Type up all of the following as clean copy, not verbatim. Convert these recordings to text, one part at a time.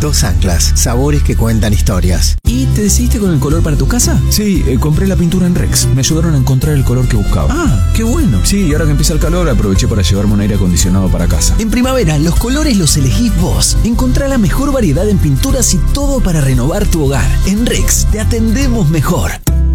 Dos anclas, sabores que cuentan historias. ¿Y te decidiste con el color para tu casa? Sí, compré la pintura en Rex. Me ayudaron a encontrar el color que buscaba. Ah, qué bueno. Sí, y ahora que empieza el calor aproveché para llevarme un aire acondicionado para casa. En primavera, los colores los elegís vos. Encontrá la mejor variedad en pinturas y todo para renovar tu hogar. En Rex te atendemos mejor.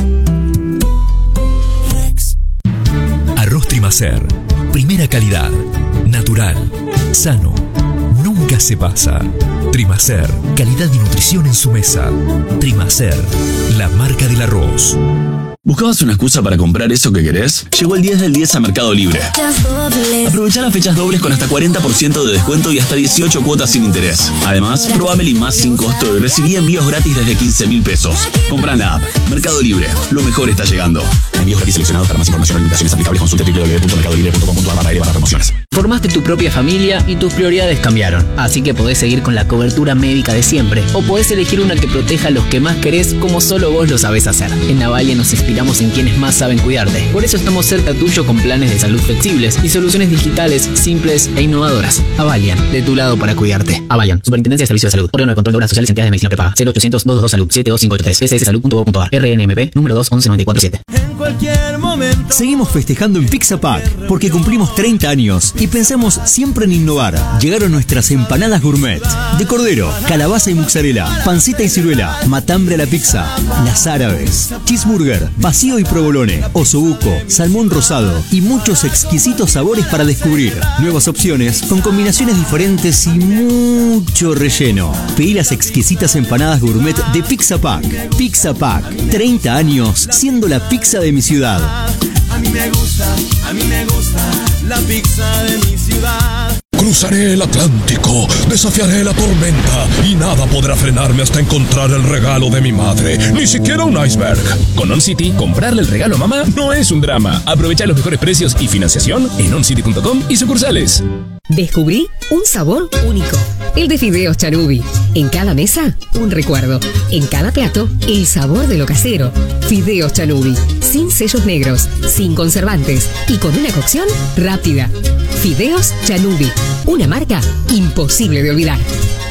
Arroz Trimacer. Primera calidad. Natural. Sano. Nunca se pasa. Trimacer. Calidad y nutrición en su mesa. Trimacer. La marca del arroz. ¿Buscabas una excusa para comprar eso que querés? Llegó el 10 del 10 a Mercado Libre. Aprovechá las fechas dobles con hasta 40% de descuento y hasta 18 cuotas sin interés. Además, probá Meli Más sin costo y recibí envíos gratis desde 15.000 pesos. Comprá en la app. Mercado Libre. Lo mejor está llegando. Envíos gratis seleccionados. Para más información o limitaciones aplicables consulta www.mercadolibre.com.ar/promociones. Formaste tu propia familia y tus prioridades cambiaron. Así que podés seguir con la cobertura médica de siempre. O podés elegir una que proteja a los que más querés como solo vos lo sabés hacer. En Navalia nos inspiramos en quienes más saben cuidarte. Por eso estamos cerca tuyo con planes de salud flexibles y soluciones digitales simples e innovadoras. Avalian, de tu lado para cuidarte. Avalian, Superintendencia de Servicios de Salud. Órgano de Control de Obras Sociales y Entidades de Medicina Prepaga. 0800-222-SALUD 72583. sssalud.gov.ar. RNMP número 2119447. En cualquier momento. Seguimos festejando en Pizza Pack porque cumplimos 30 años y pensamos siempre en innovar. Llegaron nuestras empanadas gourmet de cordero, calabaza y mozzarella, panceta y ciruela, matambre a la pizza, las árabes, cheeseburger, vacío y provolone, osobuco, salmón rosado y muchos exquisitos sabores para descubrir. Nuevas opciones con combinaciones diferentes y mucho relleno. Pedí las exquisitas empanadas gourmet de Pizza Pack. Pizza Pack, 30 años siendo la pizza de mi ciudad. A mí me gusta la pizza de mi ciudad. Cruzaré el Atlántico, desafiaré la tormenta y nada podrá frenarme hasta encontrar el regalo de mi madre, ni siquiera un iceberg. Con OnCity, comprarle el regalo a mamá no es un drama. Aprovecha los mejores precios y financiación en oncity.com y sucursales. Descubrí un sabor único, el de fideos Chanubi. En cada mesa, un recuerdo. En cada plato, el sabor de lo casero. Fideos Chanubi, sin sellos negros, sin conservantes y con una cocción rápida. Fideos Chanubi, una marca imposible de olvidar.